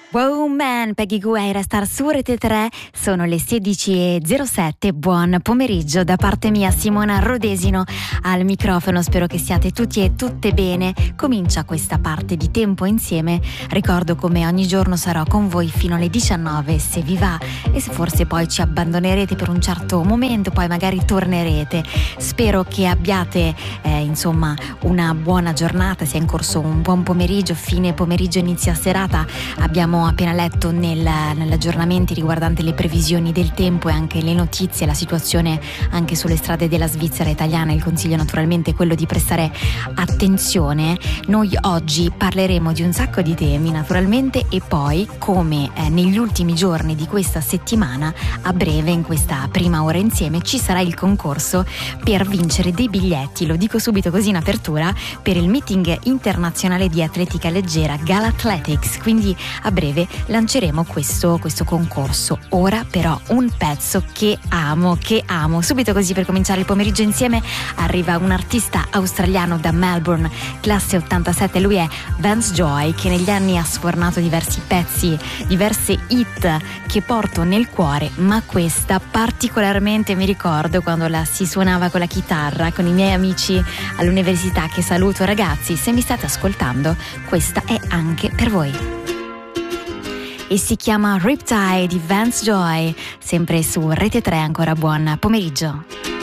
Wow man, Peggy Gueira, star su Rete 3, sono le 16:07, buon pomeriggio da parte mia Simona Rodesino al microfono, spero che siate tutti e tutte bene. Comincia questa parte di Tempo Insieme, ricordo come ogni giorno sarò con voi fino alle 19 se vi va e se forse poi ci abbandonerete per un certo momento, poi magari tornerete. Spero che abbiate insomma una buona giornata, sia in corso un buon pomeriggio, fine pomeriggio, inizio serata. Abbiamo appena letto nell'aggiornamenti riguardante le previsioni del tempo e anche le notizie, la situazione anche sulle strade della Svizzera italiana. Il consiglio naturalmente è quello di prestare attenzione. Noi oggi parleremo di un sacco di temi naturalmente e poi, come negli ultimi giorni di questa settimana, a breve in questa prima ora insieme ci sarà il concorso per vincere dei biglietti, lo dico subito così in apertura, per il meeting internazionale di atletica leggera Galathletics, quindi a breve lanceremo questo concorso. Ora però un pezzo che amo. Subito così per cominciare il pomeriggio insieme arriva un artista australiano da Melbourne, classe 87, lui è Vance Joy, che negli anni ha sfornato diversi pezzi, diverse hit che porto nel cuore, ma questa particolarmente mi ricordo quando la si suonava con la chitarra con i miei amici all'università, che saluto. Ragazzi, se mi state ascoltando, questa è anche per voi. E si chiama Riptide di Vance Joy, sempre su Rete 3. Ancora buon pomeriggio.